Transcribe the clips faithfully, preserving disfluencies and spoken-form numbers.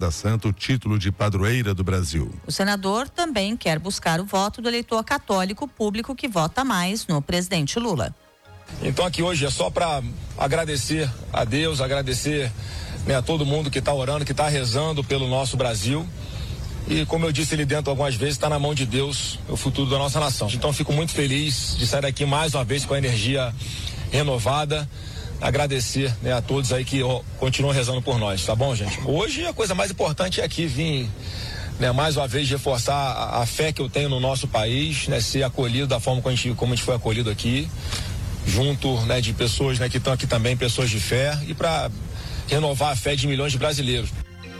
Terra Santa o título de padroeira do Brasil. O senador também quer buscar o voto do eleitor católico público que vota mais no presidente Lula. Então aqui hoje é só para agradecer a Deus, agradecer, né, a todo mundo que está orando, que está rezando pelo nosso Brasil. E como eu disse ali dentro algumas vezes, está na mão de Deus o futuro da nossa nação. Então fico muito feliz de sair daqui mais uma vez com a energia renovada. Agradecer, né, a todos aí que ó, continuam rezando por nós, tá bom, gente? Hoje a coisa mais importante é aqui vir, né, mais uma vez reforçar a, a fé que eu tenho no nosso país, né, ser acolhido da forma como a gente, como a gente foi acolhido aqui, junto, né, de pessoas, né, que estão aqui também, pessoas de fé, e para renovar a fé de milhões de brasileiros.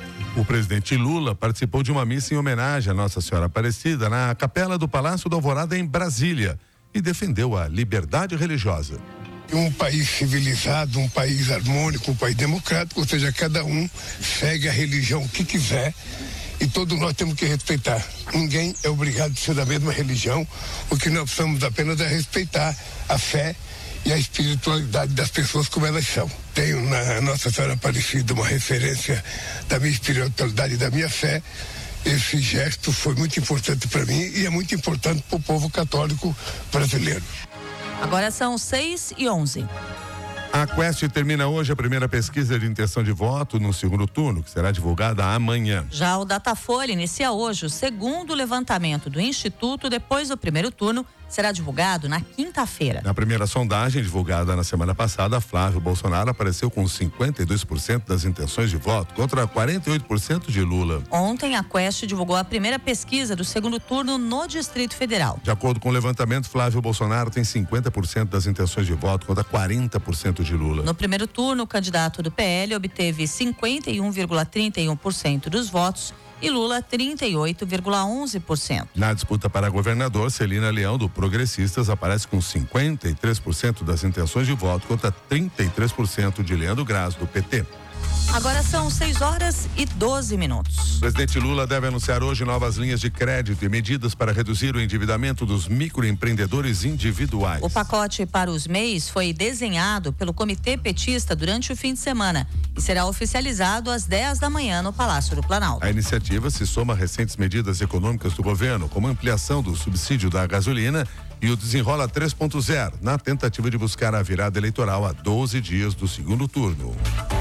O presidente Lula participou de uma missa em homenagem à Nossa Senhora Aparecida na Capela do Palácio da Alvorada em Brasília e defendeu a liberdade religiosa. Um país civilizado, um país harmônico, um país democrático, ou seja, cada um segue a religião que quiser e todos nós temos que respeitar. Ninguém é obrigado a ser da mesma religião, o que nós precisamos apenas é respeitar a fé e a espiritualidade das pessoas como elas são. Tenho na Nossa Senhora Aparecida uma referência da minha espiritualidade e da minha fé. Esse gesto foi muito importante para mim e é muito importante para o povo católico brasileiro. Agora são seis e onze. A Quest termina hoje a primeira pesquisa de intenção de voto no segundo turno, que será divulgada amanhã. Já o Datafolha inicia hoje o segundo levantamento do Instituto depois do primeiro turno, será divulgado na quinta-feira. Na primeira sondagem, divulgada na semana passada, Flávio Bolsonaro apareceu com cinquenta e dois por cento das intenções de voto, contra quarenta e oito por cento de Lula. Ontem, a Quest divulgou a primeira pesquisa do segundo turno no Distrito Federal. De acordo com o levantamento, Flávio Bolsonaro tem cinquenta por cento das intenções de voto, contra quarenta por cento de Lula. No primeiro turno, o candidato do P L obteve cinquenta e um vírgula trinta e um por cento dos votos e Lula trinta e oito vírgula onze por cento. Na disputa para governador, Celina Leão, do Progressistas, aparece com cinquenta e três por cento das intenções de voto contra trinta e três por cento de Leandro Graz, do P T. Agora são seis horas e doze minutos. O presidente Lula deve anunciar hoje novas linhas de crédito e medidas para reduzir o endividamento dos microempreendedores individuais. O pacote para os M E Is foi desenhado pelo Comitê Petista durante o fim de semana e será oficializado às dez da manhã no Palácio do Planalto. A iniciativa se soma a recentes medidas econômicas do governo, como a ampliação do subsídio da gasolina e o Desenrola três ponto zero, na tentativa de buscar a virada eleitoral a doze dias do segundo turno.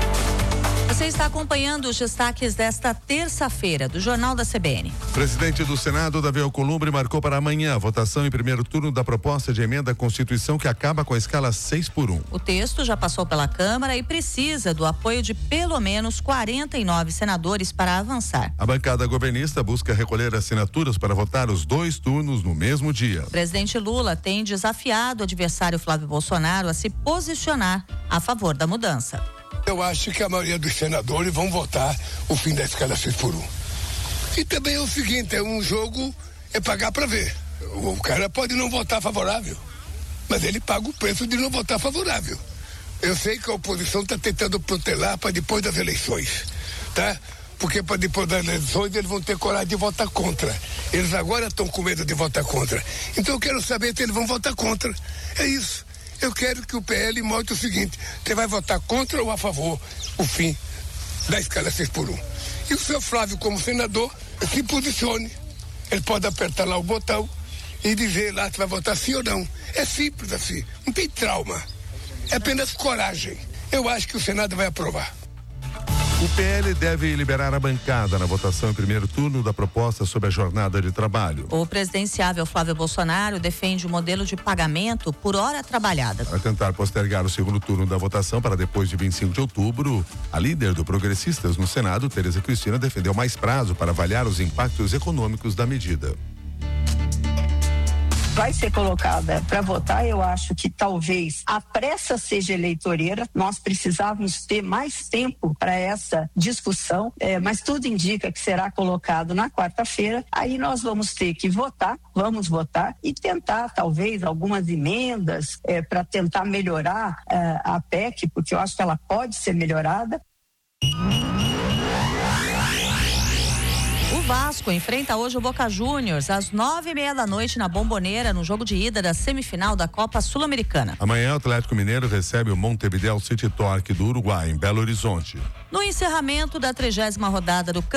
Você está acompanhando os destaques desta terça-feira do Jornal da C B N. Presidente do Senado, Davi Alcolumbre, marcou para amanhã a votação em primeiro turno da proposta de emenda à Constituição que acaba com a escala seis por um. O texto já passou pela Câmara e precisa do apoio de pelo menos quarenta e nove senadores para avançar. A bancada governista busca recolher assinaturas para votar os dois turnos no mesmo dia. O presidente Lula tem desafiado o adversário Flávio Bolsonaro a se posicionar a favor da mudança. Eu acho que a maioria dos senadores vão votar o fim da escala seis por um. E também é o seguinte, é um jogo, é pagar para ver. O cara pode não votar favorável, mas ele paga o preço de não votar favorável. Eu sei que a oposição está tentando protelar para depois das eleições, tá? Porque para depois das eleições eles vão ter coragem de votar contra. Eles agora estão com medo de votar contra. Então eu quero saber se eles vão votar contra. É isso. Eu quero que o P L mostre o seguinte: você vai votar contra ou a favor o fim da escala seis por um. E o seu Flávio, como senador, se posicione. Ele pode apertar lá o botão e dizer lá se vai votar sim ou não. É simples assim, não tem trauma. É apenas coragem. Eu acho que o Senado vai aprovar. O P L deve liberar a bancada na votação em primeiro turno da proposta sobre a jornada de trabalho. O presidenciável Flávio Bolsonaro defende o modelo de pagamento por hora trabalhada. Para tentar postergar o segundo turno da votação para depois de vinte e cinco de outubro, a líder do Progressistas no Senado, Tereza Cristina, defendeu mais prazo para avaliar os impactos econômicos da medida. Vai ser colocada para votar. Eu acho que talvez a pressa seja eleitoreira. Nós precisávamos ter mais tempo para essa discussão, é, mas tudo indica que será colocado na quarta-feira. Aí nós vamos ter que votar, vamos votar e tentar talvez algumas emendas é, para tentar melhorar é, a P E C, porque eu acho que ela pode ser melhorada. O Vasco enfrenta hoje o Boca Juniors às nove e meia da noite na Bombonera, no jogo de ida da semifinal da Copa Sul-Americana. Amanhã o Atlético Mineiro recebe o Montevideo City Torque do Uruguai, em Belo Horizonte. No encerramento da trigésima rodada do